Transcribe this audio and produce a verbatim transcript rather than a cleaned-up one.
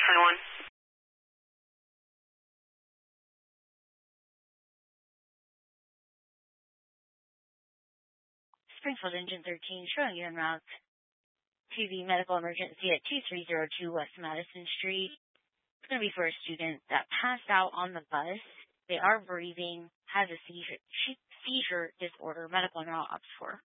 twenty-one. Springfield Engine thirteen showing you en route to the medical emergency at two three zero two West Madison Street. It's going to be for a student that passed out on the bus. They are breathing, has a seizure, seizure disorder, medical en route ops for.